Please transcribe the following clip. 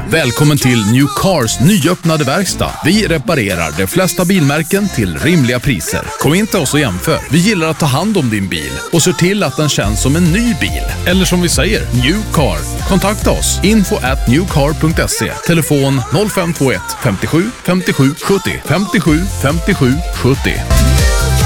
Välkommen till New Cars nyöppnade verkstad. Vi reparerar de flesta bilmärken till rimliga priser. Kom in till oss och jämför. Vi gillar att ta hand om din bil och ser till att den känns som en ny bil. Eller som vi säger, New Car. Kontakta oss. info@newcar.se. Telefon 0521 57 57 70. 57 57 70.